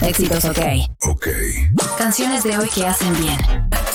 Éxitos OK. Ok. Canciones de hoy que hacen bien.